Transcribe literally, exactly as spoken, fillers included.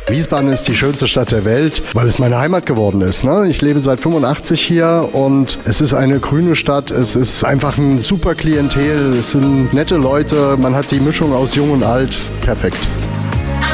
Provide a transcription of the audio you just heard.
Wiesbaden ist die schönste Stadt der Welt, weil es meine Heimat geworden ist. Ne? Ich lebe seit fünfundachtzig hier und es ist eine grüne Stadt. Es ist einfach ein super Klientel. Es sind nette Leute. Man hat die Mischung aus Jung und Alt. Perfekt.